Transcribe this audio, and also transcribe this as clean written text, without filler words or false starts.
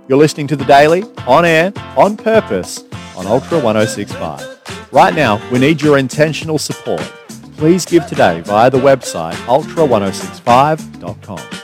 You're listening to The Daily, on air, on purpose, on Ultra 1065. Right now, we need your intentional support. Please give today via the website ultra1065.com.